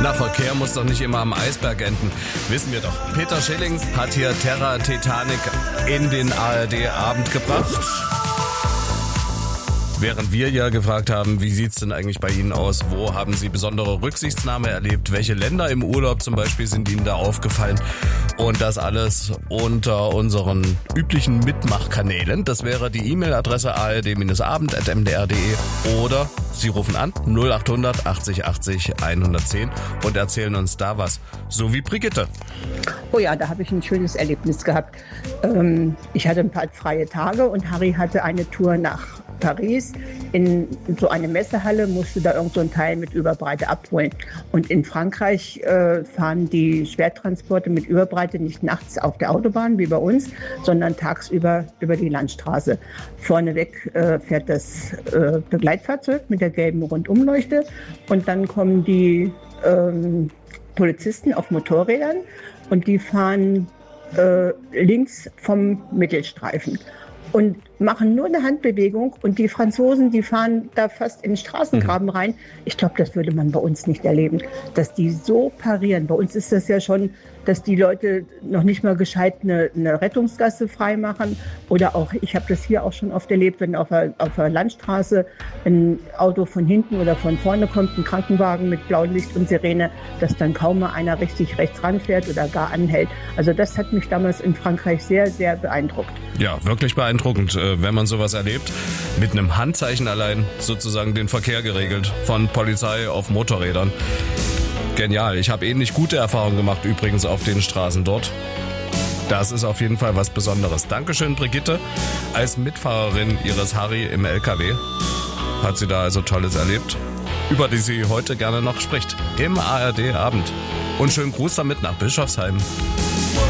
Na, Verkehr muss doch nicht immer am Eisberg enden. Wissen wir doch. Peter Schilling hat hier Terra Titanic in den ARD-Abend gebracht. Während wir ja gefragt haben, wie sieht's denn eigentlich bei Ihnen aus? Wo haben Sie besondere Rücksichtnahme erlebt? Welche Länder im Urlaub zum Beispiel sind Ihnen da aufgefallen? Und das alles unter unseren üblichen Mitmachkanälen. Das wäre die E-Mail-Adresse ard-abend@mdr.de oder Sie rufen an 0800 80 80 110 und erzählen uns da was. So wie Brigitte. Oh ja, da habe ich ein schönes Erlebnis gehabt. Ich hatte ein paar freie Tage und Harry hatte eine Tour nach Paris in so eine Messehalle, musste da irgend so ein Teil mit Überbreite abholen. Und in Frankreich fahren die Schwertransporte mit Überbreite nicht nachts auf der Autobahn wie bei uns, sondern tagsüber über die Landstraße. Vorneweg fährt das Begleitfahrzeug mit der gelben Rundumleuchte und dann kommen die Polizisten auf Motorrädern und die fahren links vom Mittelstreifen und machen nur eine Handbewegung und die Franzosen, die fahren da fast in den Straßengraben rein. Ich glaube, das würde man bei uns nicht erleben, dass die so parieren. Bei uns ist das ja schon, dass die Leute noch nicht mal gescheit eine Rettungsgasse freimachen oder auch, ich habe das hier auch schon oft erlebt, wenn auf der Landstraße ein Auto von hinten oder von vorne kommt, ein Krankenwagen mit Blaulicht und Sirene, dass dann kaum mal einer richtig rechts ranfährt oder gar anhält. Also das hat mich damals in Frankreich sehr, sehr beeindruckt. Ja, wirklich beeindruckend, wenn man sowas erlebt. Mit einem Handzeichen allein sozusagen den Verkehr geregelt, von Polizei auf Motorrädern. Genial. Ich habe ähnlich gute Erfahrungen gemacht übrigens auf den Straßen dort. Das ist auf jeden Fall was Besonderes. Dankeschön, Brigitte. Als Mitfahrerin ihres Harry im LKW hat sie da also Tolles erlebt, über die sie heute gerne noch spricht. Im ARD-Abend. Und schönen Gruß damit nach Bischofsheim.